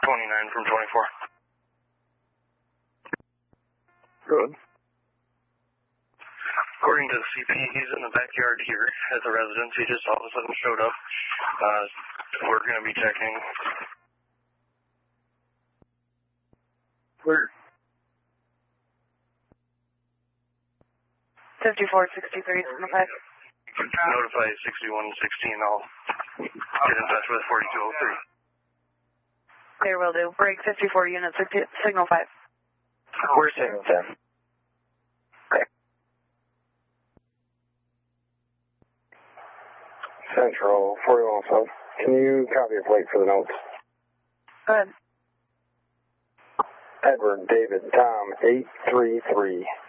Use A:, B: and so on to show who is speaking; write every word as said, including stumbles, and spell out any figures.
A: twenty-nine from twenty-four.
B: Good.
A: According to the C P, he's in the backyard here at the residence. He just all of a sudden showed up. Uh, we're going to be checking.
B: Where?
C: fifty-four sixty-three, five.
A: Notify sixty-one sixteen. I'll get in touch with forty-two oh three.
C: Clear, will do. Break fifty-four units, signal five.
B: Where's signal ten? Okay. Central, forty-one oh seven. Can you copy a plate for the notes?
C: Go ahead.
B: Edward David Tom eight three three.